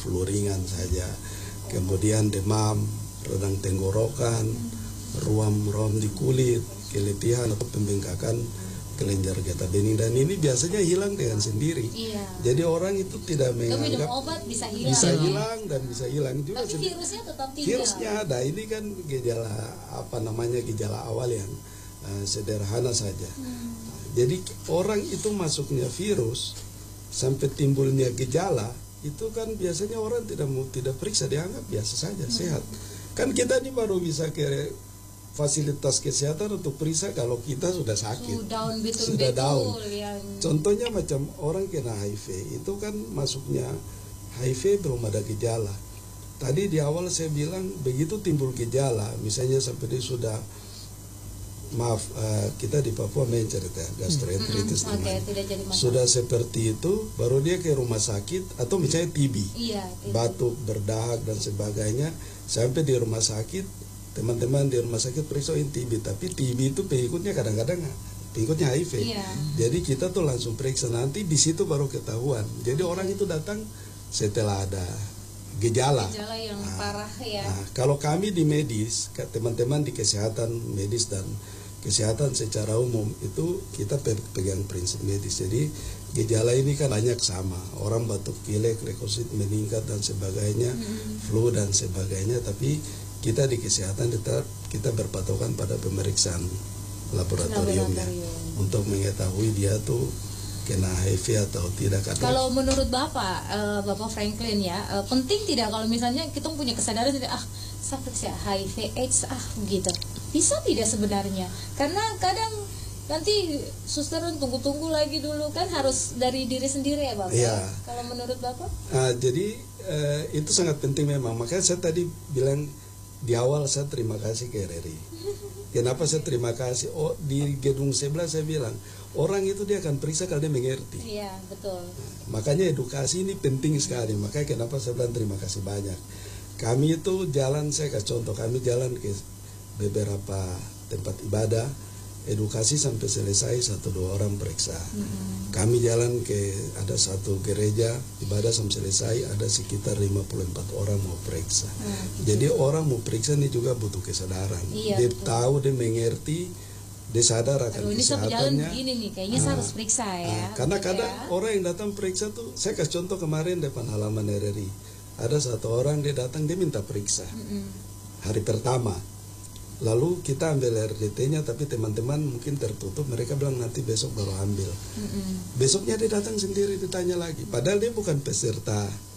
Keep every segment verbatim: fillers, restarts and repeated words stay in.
flu ringan saja. Kemudian demam, radang tenggorokan, ruam-ruam di kulit, keletihan atau pembengkakan kelenjar getah bening, dan ini biasanya hilang dengan sendiri. Iya. Jadi orang itu tidak menganggap minum obat bisa hilang. bisa hilang dan bisa hilang juga. Tapi virusnya tetap tinggal. Virusnya ada. Ini kan gejala apa namanya gejala awal yang uh, sederhana saja. Hmm. Jadi orang itu masuknya virus sampai timbulnya gejala itu kan biasanya orang tidak mau tidak periksa, dianggap biasa saja, hmm. sehat. Kan kita ini baru bisa ke fasilitas kesehatan untuk periksa kalau kita sudah sakit, sudah down, betul, sudah betul, down. Yang... Contohnya macam orang kena H I V itu kan masuknya H I V belum ada gejala. Tadi di awal saya bilang begitu timbul gejala, misalnya sampai dia sudah maaf uh, kita di Papua main cerita gastroenteritis hmm. namanya. Okay, tidak jadi masalah. Sudah seperti itu baru dia ke rumah sakit atau misalnya T B, iya, batuk, berdahak dan sebagainya, sampai di rumah sakit teman-teman di rumah sakit periksain T B, tapi T B itu pengikutnya kadang-kadang pengikutnya H I V. Iya. Jadi kita tuh langsung periksa, nanti di situ baru ketahuan. Jadi orang itu datang setelah ada gejala. Gejala yang nah, parah ya. Nah, kalau kami di medis, teman-teman di kesehatan medis dan kesehatan secara umum itu kita pegang prinsip medis. Jadi gejala ini kan banyak sama, orang batuk pilek, leukosit meningkat dan sebagainya, hmm. flu dan sebagainya, tapi kita di kesehatan kita kita berpatokan pada pemeriksaan laboratoriumnya Laboratorium. untuk mengetahui dia tuh kena H I V atau tidak. Kalau menurut Bapak, uh, Bapak Franklin ya, uh, penting tidak kalau misalnya kita punya kesadaran tidak, ah saya periksa H I V AIDS ah begitu, bisa tidak sebenarnya? Karena kadang nanti suster tunggu-tunggu lagi dulu, kan harus dari diri sendiri ya Bapak. Ya. Kalau menurut Bapak? Uh, jadi uh, itu sangat penting memang, makanya saya tadi bilang di awal saya terima kasih ke R R I. Kenapa saya terima kasih? Oh, di gedung sebelah saya bilang orang itu dia akan periksa kalau dia mengerti. Iya, betul. Nah, makanya edukasi ini penting sekali. Makanya kenapa saya bilang terima kasih banyak. Kami itu jalan, saya kasih contoh, kami jalan ke beberapa tempat ibadah, edukasi sampai selesai satu dua orang periksa. Mm-hmm. Kami jalan ke ada satu gereja ibadah sampai selesai ada sekitar lima puluh empat orang mau periksa. Mm-hmm. Jadi orang mau periksa ini juga butuh kesadaran. Iya, dia betul. Tahu, dia mengerti, dia sadar akan Aduh, kesehatannya. Ini nih, kayaknya nah, saya harus periksa ya. Nah, karena gitu kadang ya. Orang yang datang periksa tuh, saya kasih contoh kemarin depan halaman R R I. Ada satu orang dia datang dia minta periksa. Mm-hmm. Hari pertama. Lalu kita ambil R D T-nya, tapi teman-teman mungkin tertutup, mereka bilang nanti besok baru ambil. Mm-hmm. Besoknya dia datang sendiri ditanya lagi, padahal dia bukan peserta.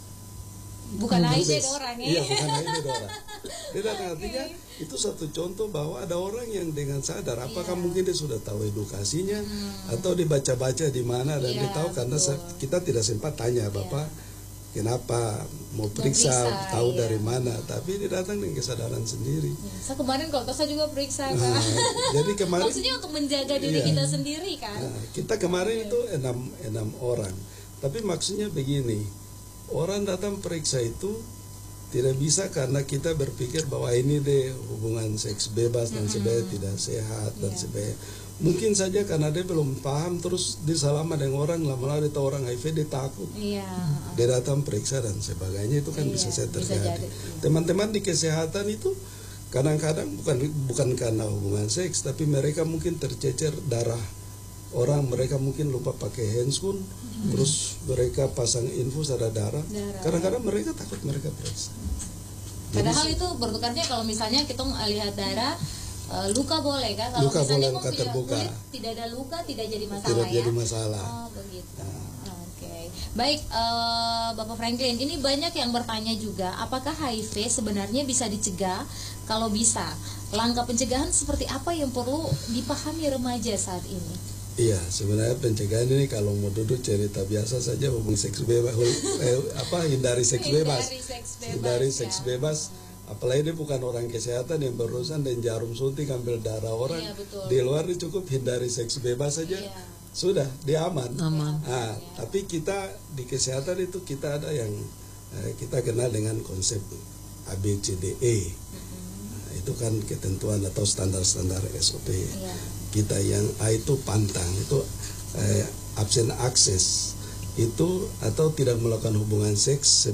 Bukan H I V orang ya. Iya, bukan H I V orang. Dia datang, artinya okay. Itu satu contoh bahwa ada orang yang dengan sadar, apakah yeah. mungkin dia sudah tahu edukasinya, hmm. atau dia baca-baca di mana dan yeah, dia tahu karena betul. Kita tidak sempat tanya Bapak. Yeah. Kenapa mau periksa, mau periksa tahu iya. dari mana, tapi dia datang dengan kesadaran sendiri. Ya, saya kemarin kalau saya juga periksa kan. Nah, jadi kemarin maksudnya untuk menjaga diri iya. kita sendiri kan. Nah, kita kemarin okay. itu enam enam orang, tapi maksudnya begini, orang datang periksa itu tidak bisa karena kita berpikir bahwa ini deh hubungan seks bebas dan mm-hmm. sebagainya tidak sehat dan yeah. sebagainya. Mungkin saja karena dia belum paham, terus dia salaman dengan orang, lama-lama dia tahu orang H I V, dia takut. Iya. Dia datang periksa dan sebagainya, itu kan iya, bisa saja terjadi. Teman-teman di kesehatan itu kadang-kadang bukan bukan karena hubungan seks, tapi mereka mungkin tercecer darah orang, mereka mungkin lupa pakai handscoon, hmm. terus mereka pasang infus ada darah. darah. Kadang-kadang mereka takut mereka periksa. Padahal Jadi, itu bertukarnya kalau misalnya kita lihat darah, Uh, luka boleh kan? Kalau luka misalnya boleh, luka terbuka. Kulit tidak ada luka, tidak jadi masalah tidak ya? jadi masalah. Oh begitu. Nah. Oke, okay. Baik uh, Bapak Franklin, ini banyak yang bertanya juga, apakah H I V sebenarnya bisa dicegah? Kalau bisa, langkah pencegahan seperti apa yang perlu dipahami remaja saat ini? Iya, sebenarnya pencegahan ini kalau mau duduk cerita biasa saja, hubungi seks bebas, eh, apa hindari seks bebas, hindari seks bebas, hindari seks ya. bebas. Apalagi dia bukan orang kesehatan yang berurusan dan jarum suntik ambil darah orang. Iya, di luar ini cukup hindari seks bebas saja. Iya. Sudah, dia aman. Aman. Nah, iya. Tapi kita di kesehatan itu kita ada yang eh, kita kenal dengan konsep A B C D E. Mm-hmm. Nah, itu kan ketentuan atau standar-standar S O P. Iya. Kita yang A itu pantang, itu eh, absen akses itu atau tidak melakukan hubungan seks